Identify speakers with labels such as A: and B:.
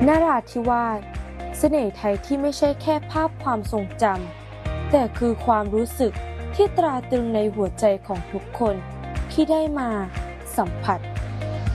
A: นราธิวาสเสน่ห์ไทยที่ไม่ใช่แค่ภาพความทรงจำแต่คือความรู้สึกที่ตราตรึงในหัวใจของทุกคนที่ได้มาสัมผัส